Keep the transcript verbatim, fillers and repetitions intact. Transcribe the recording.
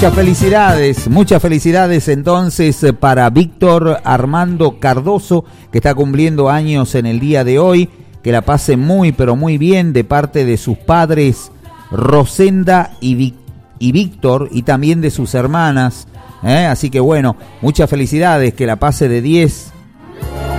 Muchas felicidades, muchas felicidades entonces para Víctor Armando Cardoso, que está cumpliendo años en el día de hoy. Que la pase muy, pero muy bien de parte de sus padres Rosenda y, Vic- y Víctor, y también de sus hermanas. ¿eh? Así que bueno, muchas felicidades, que la pase de diez